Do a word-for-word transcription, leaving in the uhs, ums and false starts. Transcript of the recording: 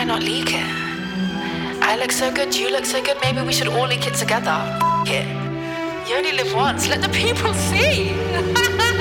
why not leak it? I look so good, you look so good, maybe we should all leak it together. F- it. You only live once, let the people see.